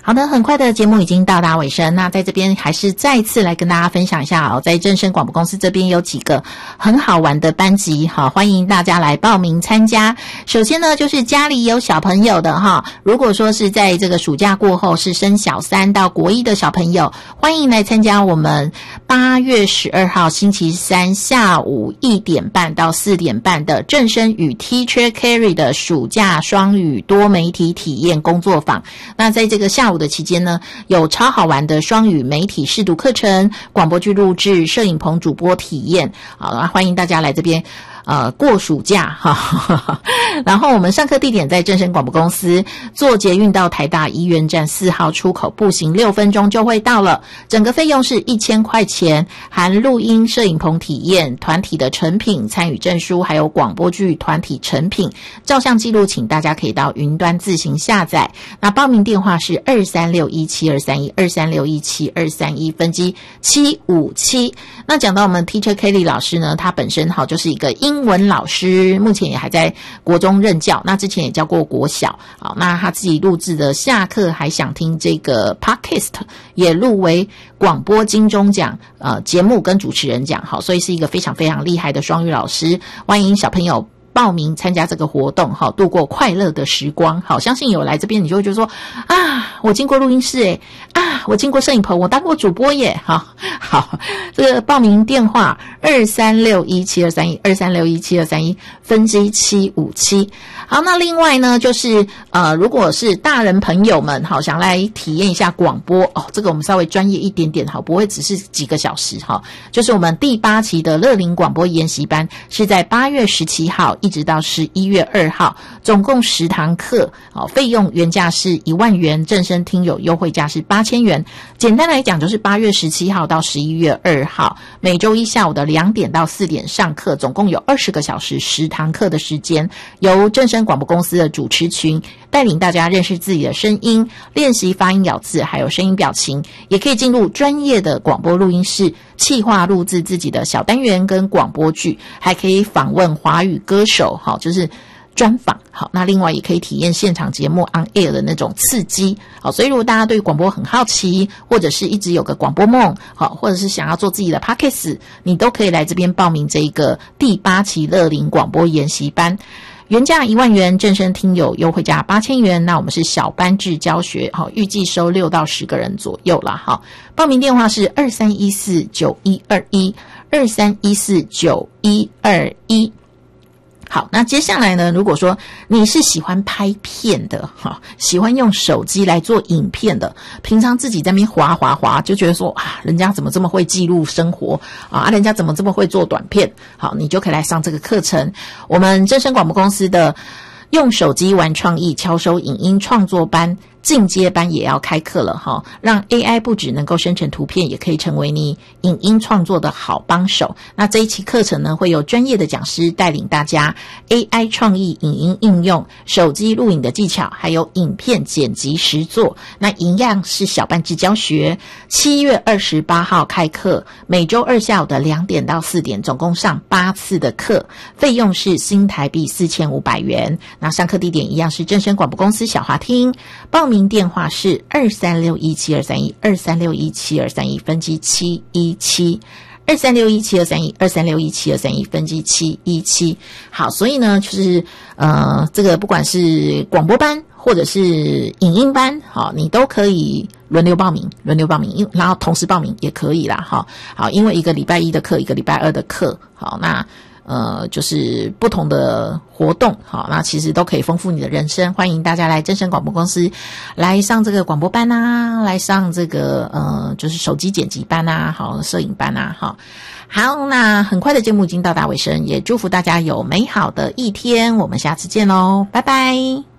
好的，很快的节目已经到达尾声，那在这边还是再次来跟大家分享一下在正声广播公司这边有几个很好玩的班级，欢迎大家来报名参加。首先呢，就是家里有小朋友的如果说是在这个暑假过后是升小3到国1的小朋友，欢迎来参加我们8月12号星期三下午1点半到4点半的正声与 Teacher Carry 的暑假双语多媒体体验工作坊。那在这个下午的期间呢，有超好玩的双语媒体试读课程、广播剧录制、摄影棚主播体验，好，欢迎大家来这边过暑假然后我们上课地点在正声广播公司，坐捷运到台大医院站4号出口，步行6分钟就会到了。整个费用是1000块钱，含录音、摄影棚体验、团体的成品、参与证书，还有广播剧团体成品照相记录，请大家可以到云端自行下载。那报名电话是23617231 23617231分机757。那讲到我们 Teacher Kelly 老师呢，他本身就是一个英文老师，目前也还在国中任教，那之前也教过国小。好，那他自己录制的下课还想听这个 Podcast 也入围广播金钟奖节目跟主持人奖，好，所以是一个非常非常厉害的双语老师。欢迎小朋友报名参加这个活动，度过快乐的时光。好，相信有来这边你就会觉得说我经过录音室我经过摄影棚，我当过主播耶。好，这个报名电话23617231 23617231分机757。好，那另外呢，就是如果是大人朋友们想来体验一下广播这个我们稍微专业一点点，不会只是几个小时就是我们第8期的乐龄广播研习班是在8月17号一直到11月2号，总共10堂课，费用原价是1万元，正声听友优惠价是8000元。简单来讲就是8月17号到11月2号，每周一下午的2点到4点上课，总共有20个小时10堂课的时间，由正声广播公司的主持群带领大家认识自己的声音，练习发音咬字还有声音表情，也可以进入专业的广播录音室企划录制自己的小单元跟广播剧，还可以访问华语歌手，就是专访。好，那另外也可以体验现场节目 on air 的那种刺激。好，所以如果大家对广播很好奇，或者是一直有个广播梦，好，或者是想要做自己的 podcast， 你都可以来这边报名这个第8期乐龄广播研习班。原价1万元，正声听友优惠价8000元。那我们是小班制教学，预计收6到10个人左右啦。报名电话是23149121 23149121。好，那接下来呢，如果说你是喜欢拍片的喜欢用手机来做影片的，平常自己在那边滑就觉得说人家怎么这么会记录生活人家怎么这么会做短片，好，你就可以来上这个课程。我们正声广播公司的用手机玩创意敲收影音创作班进阶班也要开课了让 AI 不只能够生成图片，也可以成为你影音创作的好帮手。那这一期课程呢，会有专业的讲师带领大家 AI 创意影音应用、手机录影的技巧，还有影片剪辑实作。那一样是小班制教学，7月28号开课，每周2下午的2点到4点，总共上8次的课，费用是新台币4500元。那上课地点一样是正声广播公司小华厅，报名电话是23617231 23617231分机717 23617231 23617231分机717。好，所以呢，就是这个不管是广播班或者是影音班，好，你都可以轮流报名，然后同时报名也可以啦。好，因为一个礼拜1的课，一个礼拜2的课，好，那就是不同的活动，好，那其实都可以丰富你的人生。欢迎大家来正声广播公司来上这个广播班来上这个就是手机剪辑班好，摄影班好。好，那很快的节目已经到达尾声，也祝福大家有美好的一天，我们下次见咯，拜拜。